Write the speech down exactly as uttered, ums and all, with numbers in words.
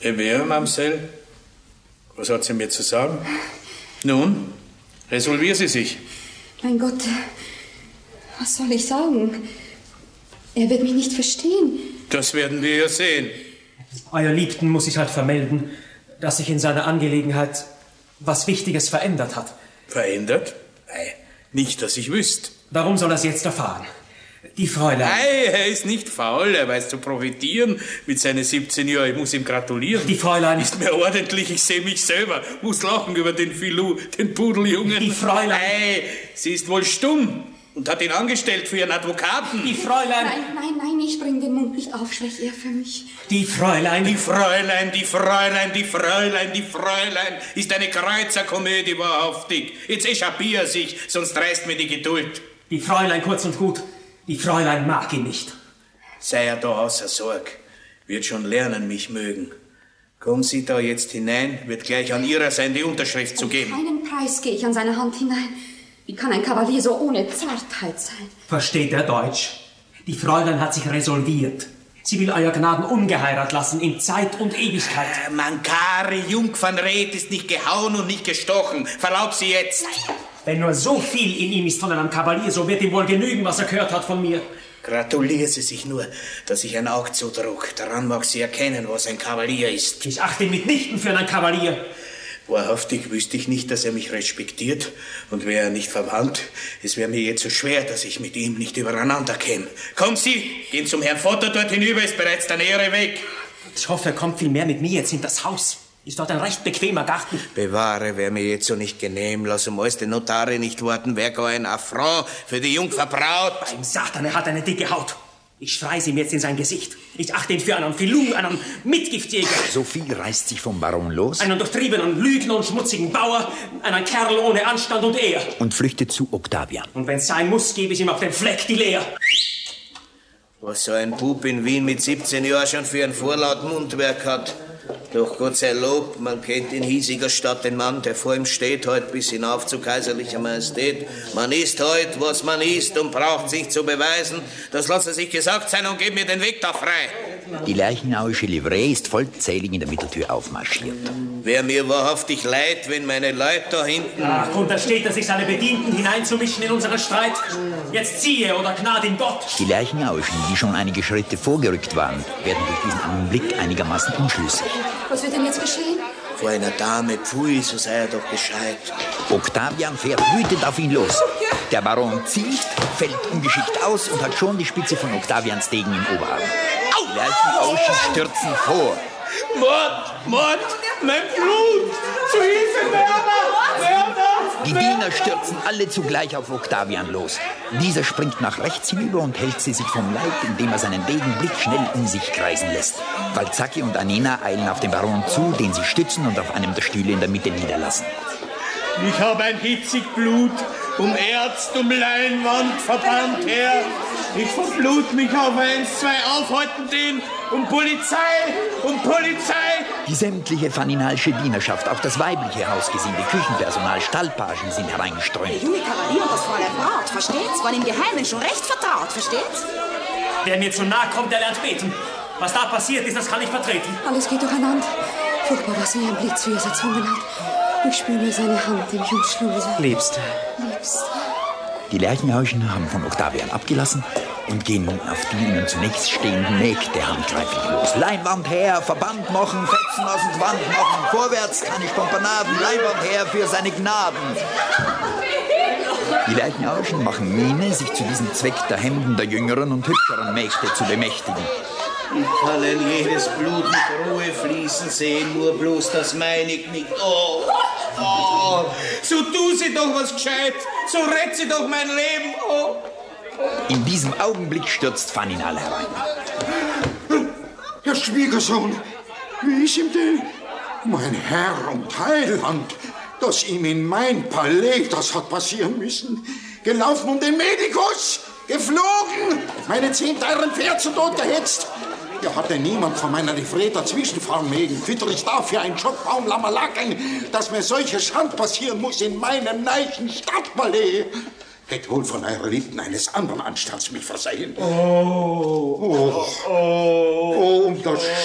Wer, Mamsell? Was hat sie mir zu sagen? Nun, resolvieren Sie sich. Mein Gott, was soll ich sagen? Er wird mich nicht verstehen. Das werden wir ja sehen. Euer Liebsten muss ich halt vermelden, dass sich in seiner Angelegenheit was Wichtiges verändert hat. Verändert? Nein, nicht, dass ich wüsste. Warum soll er es jetzt erfahren? Die Fräulein... Nein, er ist nicht faul, er weiß zu profitieren mit seinen siebzehn Jahren. Ich muss ihm gratulieren. Die Fräulein... Ist mir ordentlich, ich sehe mich selber. Muss lachen über den Filou, den Pudeljungen. Die Fräulein... Nein, sie ist wohl stumm und hat ihn angestellt für ihren Advokaten. Die Fräulein... Nein, nein, nein, ich bring den Mund nicht auf, schwäch er für mich. Die Fräulein... Die Fräulein, die Fräulein, die Fräulein, die Fräulein ist eine Kreuzerkomödie wahrhaftig. Jetzt echapier sich, sonst reißt mir die Geduld. Die Fräulein, kurz und gut, die Fräulein mag ihn nicht. Sei er da außer Sorg, wird schon lernen, mich mögen. Kommen Sie da jetzt hinein, wird gleich an ihrer sein, die Unterschrift zu geben. Um keinen Preis gehe ich an seine Hand hinein. Wie kann ein Kavalier so ohne Zartheit sein? Versteht er Deutsch? Die Fräulein hat sich resolviert. Sie will euer Gnaden ungeheiratet lassen, in Zeit und Ewigkeit. Mankari Jungfernred ist nicht gehauen und nicht gestochen. Verlaub sie jetzt. Wenn nur so viel in ihm ist von einem Kavalier, so wird ihm wohl genügen, was er gehört hat von mir. Gratuliere sie sich nur, dass ich ein Auge zudruck. Daran mag sie erkennen, was ein Kavalier ist. Ich achte ihn mitnichten für einen Kavalier. Wahrhaftig wüsste ich nicht, dass er mich respektiert. Und wäre er nicht verwandt, es wäre mir jetzt so schwer, dass ich mit ihm nicht übereinander käme. Kommen Sie, gehen zum Herrn Vater dort hinüber, ist bereits der nähere Weg. Ich hoffe, er kommt viel mehr mit mir jetzt in das Haus. Ist dort ein recht bequemer Garten. Bewahre, wäre mir jetzt so nicht genehm. Lass um alles den Notare nicht warten. Wär gar ein Affront für die Jungfer Braut. Beim Satan, er hat eine dicke Haut. Ich schreise ihm jetzt in sein Gesicht. Ich achte ihn für einen Filou, einen Mitgiftjäger. Sophie reißt sich vom Baron los. Einen durchtriebenen Lügner und schmutzigen Bauer. Einen Kerl ohne Anstand und Ehr. Und flüchtet zu Octavian. Und wenn's sein muss, gebe ich ihm auf den Fleck die Leer. Was so ein Bub in Wien mit siebzehn Jahren schon für ein vorlaut Mundwerk hat. Doch Gott sei Lob, man kennt in hiesiger Stadt den Mann, der vor ihm steht, heut bis hinauf zu kaiserlicher Majestät. Man ist heut, was man ist und braucht sich zu beweisen. Das lasse sich gesagt sein und gib mir den Weg da frei. Die lerchenauische Livree ist vollzählig in der Mitteltür aufmarschiert. Wär mir wahrhaftig leid, wenn meine Leute da hinten... Ach, untersteht er sich, seine Bedienten hineinzumischen in unseren Streit? Jetzt ziehe oder gnad ihn Gott. Die Lerchenauischen, die schon einige Schritte vorgerückt waren, werden durch diesen Anblick einigermaßen unschlüssig. Was wird denn jetzt geschehen? Vor einer Dame, pfui, so sei er doch gescheit. Octavian fährt wütend auf ihn los. Der Baron zielt, fällt ungeschickt aus und hat schon die Spitze von Octavians Degen im Oberarm. Die Lerchenauischen stürzen vor. Mord! Mord! Mein Blut! Zu Hilfe, Werner! Werner! Die Diener stürzen alle zugleich auf Octavian los. Dieser springt nach rechts hinüber und hält sie sich vom Leib, indem er seinen Degen blitzschnell um sich kreisen lässt. Balzacchi und Annina eilen auf den Baron zu, den sie stützen und auf einem der Stühle in der Mitte niederlassen. Ich habe ein hitzig Blut, um Erz, um Leinwand verbannt her. Ich verblut mich auf eins, zwei aufhalten den, um Polizei, um Polizei. Die sämtliche faninalsche Dienerschaft, auch das weibliche Hausgesinde, Küchenpersonal, Stallpagen sind hereingeströmt. Der junge Kavalier und das Fräulein Braut, versteht's? Waren im Geheimen schon recht vertraut, versteht's? Wer mir zu nahe kommt, der lernt beten. Was da passiert ist, das kann ich vertreten. Alles geht durcheinander. Furchtbar, was mir ein Blitz wie es erzwungen hat. Ich spüre nur seine Hand im Umschluse. Liebste. Liebste. Die Lerchenauischen haben von Octavian abgelassen und gehen nun auf die ihnen zunächst stehenden Mägde handgreiflich los. Leinwand her, Verband machen, Fetzen aus dem Gewand machen, vorwärts keine Spompanaden, Leinwand her für seine Gnaden. Die Lerchenauischen machen Miene, sich zu diesem Zweck der Hemden der jüngeren und hübscheren Mägde zu bemächtigen. Ich kann in jedes Blut mit Ruhe fließen sehen, nur bloß das meinig nicht. Oh, oh, so tu sie doch was gescheit, so rett sie doch mein Leben. Oh. In diesem Augenblick stürzt Faninal herein. Herr Schwiegersohn, wie ist ihm denn? Mein Herr und Heiland, dass ihm in mein Palais das hat passieren müssen. Gelaufen um den Medikus, geflogen, meine zehn teuren Pferd zu Tod gehetzt. Ja, hat denn niemand von meiner Livree dazwischenfahren mögen? Fütter ich dafür ein Schockbaum Lammerlacken, dass mir solche Schand passieren muss in meinem neichen Stadtpalais? Hätte wohl von eurer Liebten eines anderen Anstands mich versehen. Oh, oh, oh, oh, um das